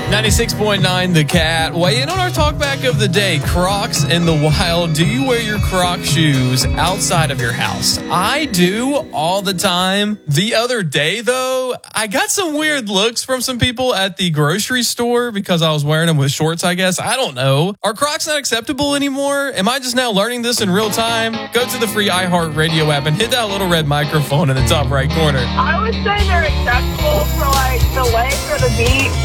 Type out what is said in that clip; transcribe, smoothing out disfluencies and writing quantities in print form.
96.9 The Cat. Weigh in on our talkback of the day. Crocs in the wild. Do you wear your Croc shoes outside of your house? I do all the time. The other day, though, I got some weird looks from some people at the grocery store because I was wearing them with shorts, I guess. I don't know. Are Crocs not acceptable anymore? Am I just now learning this in real time? Go to the free iHeartRadio app and hit that little red microphone in the top right corner. I would say they're acceptable for like the legs or the beach.